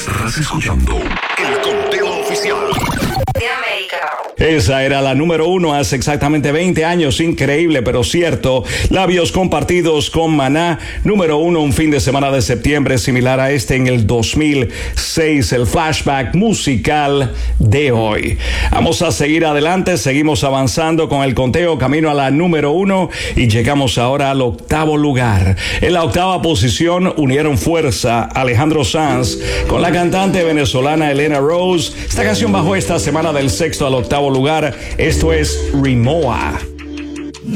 Estás escuchando el conteo oficial de América. Esa era la número 1 hace exactamente 20 años, increíble pero cierto. Labios compartidos con Maná, número 1 un fin de semana de septiembre similar a este en el 2006, el flashback musical de hoy. Vamos a seguir adelante, seguimos avanzando con el conteo camino a la número 1 y llegamos ahora al 8º lugar. En la 8ª posición unieron fuerza Alejandro Sanz con la cantante venezolana Elena Rose. Esta canción bajó esta semana del 6º al 8º lugar. Esto es Rimoa.